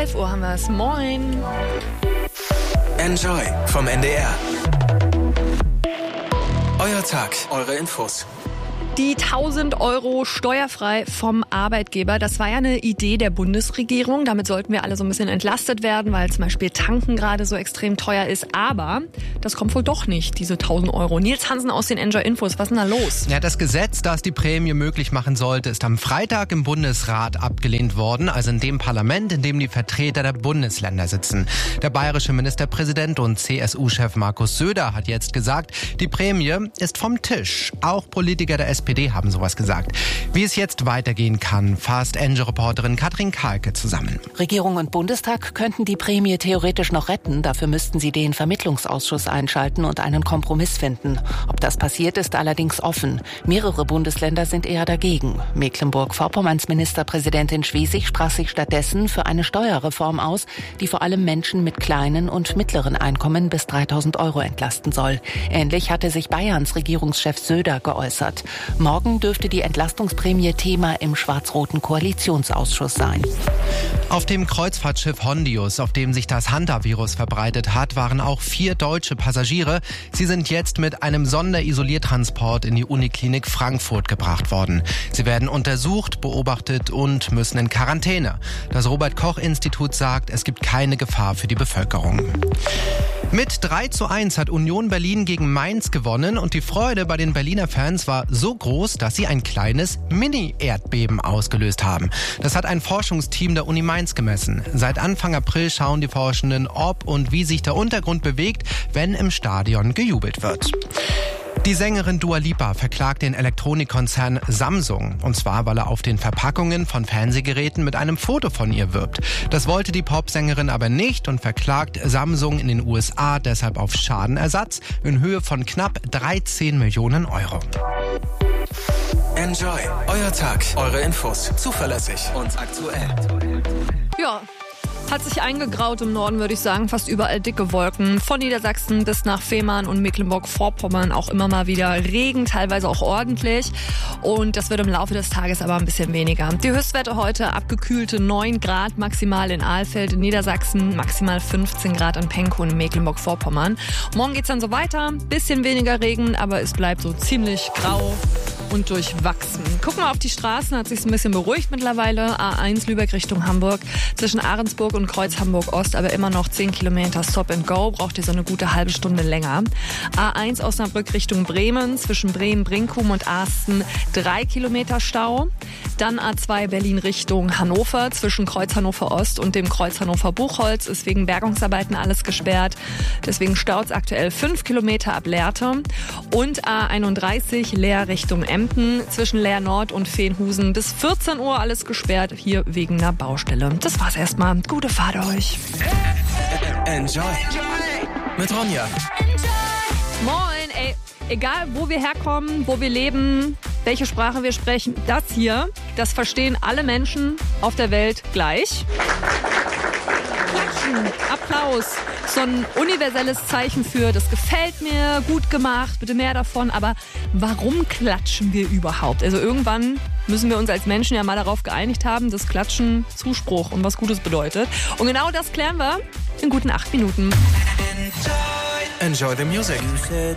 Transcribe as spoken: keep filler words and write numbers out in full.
elf Uhr haben wir es. Moin. Enjoy vom N D R. Euer Tag, eure Infos. Die tausend Euro steuerfrei vom Arbeitgeber, das war ja eine Idee der Bundesregierung. Damit sollten wir alle so ein bisschen entlastet werden, weil zum Beispiel Tanken gerade so extrem teuer ist. Aber das kommt wohl doch nicht, diese tausend Euro. Nils Hansen aus den Enjoy Infos, was ist denn da los? Ja, das Gesetz, das die Prämie möglich machen sollte, ist am Freitag im Bundesrat abgelehnt worden. Also in dem Parlament, in dem die Vertreter der Bundesländer sitzen. Der bayerische Ministerpräsident und C S U-Chef Markus Söder hat jetzt gesagt, die Prämie ist vom Tisch. Auch Politiker der S P D haben sowas gesagt. Wie es jetzt weitergehen kann, fasst Enjoy-Reporterin Katrin Kahlke zusammen. Regierung und Bundestag könnten die Prämie theoretisch noch retten. Dafür müssten sie den Vermittlungsausschuss einschalten und einen Kompromiss finden. Ob das passiert, ist allerdings offen. Mehrere Bundesländer sind eher dagegen. Mecklenburg-Vorpommerns Ministerpräsidentin Schwesig sprach sich stattdessen für eine Steuerreform aus, die vor allem Menschen mit kleinen und mittleren Einkommen bis dreitausend Euro entlasten soll. Ähnlich hatte sich Bayerns Regierungschef Söder geäußert. Morgen dürfte die Entlastungsprämie Thema im schwarz-roten Koalitionsausschuss sein. Auf dem Kreuzfahrtschiff Hondius, auf dem sich das Hantavirus verbreitet hat, waren auch vier deutsche Passagiere. Sie sind jetzt mit einem Sonderisoliertransport in die Uniklinik Frankfurt gebracht worden. Sie werden untersucht, beobachtet und müssen in Quarantäne. Das Robert-Koch-Institut sagt, es gibt keine Gefahr für die Bevölkerung. Mit drei zu eins hat Union Berlin gegen Mainz gewonnen und die Freude bei den Berliner Fans war so groß, dass sie ein kleines Mini-Erdbeben ausgelöst haben. Das hat ein Forschungsteam der Uni Mainz gemessen. Seit Anfang April schauen die Forschenden, ob und wie sich der Untergrund bewegt, wenn im Stadion gejubelt wird. Die Sängerin Dua Lipa verklagt den Elektronikkonzern Samsung. Und zwar, weil er auf den Verpackungen von Fernsehgeräten mit einem Foto von ihr wirbt. Das wollte die Popsängerin aber nicht und verklagt Samsung in den U S A deshalb auf Schadenersatz in Höhe von knapp dreizehn Millionen Euro. Enjoy, euer Tag, eure Infos, zuverlässig und aktuell. Ja. Hat sich eingegraut im Norden, würde ich sagen. Fast überall dicke Wolken. Von Niedersachsen bis nach Fehmarn und Mecklenburg-Vorpommern auch immer mal wieder Regen, teilweise auch ordentlich. Und das wird im Laufe des Tages aber ein bisschen weniger. Die Höchstwerte heute abgekühlte neun Grad maximal in Alfeld in Niedersachsen, maximal fünfzehn Grad in Pankow in Mecklenburg-Vorpommern. Morgen geht's dann so weiter. Bisschen weniger Regen, aber es bleibt so ziemlich grau und durchwachsen. Gucken wir auf die Straßen, hat sich ein bisschen beruhigt mittlerweile. A eins Lübeck Richtung Hamburg, zwischen Ahrensburg und Kreuz Hamburg-Ost, aber immer noch zehn Kilometer Stop and Go, braucht ihr so eine gute halbe Stunde länger. A eins Osnabrück Richtung Bremen, zwischen Bremen, Brinkum und Asten drei Kilometer Stau. Dann A zwei Berlin Richtung Hannover, zwischen Kreuz Hannover-Ost und dem Kreuz Hannover-Buchholz ist wegen Bergungsarbeiten alles gesperrt. Deswegen staut es aktuell fünf Kilometer ab Lehrte. Und A einunddreißig Leer Richtung Emden, zwischen Leer Nord und Veenhusen bis vierzehn Uhr alles gesperrt, hier wegen einer Baustelle. Das war's erstmal. Gute Fahrt euch. Enjoy mit Ronja. Moin, ey, egal wo wir herkommen, wo wir leben, welche Sprache wir sprechen, das hier, das verstehen alle Menschen auf der Welt gleich. Klatschen, Applaus, so ein universelles Zeichen für, das gefällt mir, gut gemacht, bitte mehr davon. Aber warum klatschen wir überhaupt? Also irgendwann müssen wir uns als Menschen ja mal darauf geeinigt haben, dass Klatschen Zuspruch und was Gutes bedeutet. Und genau das klären wir in guten acht Minuten. Enjoy the music.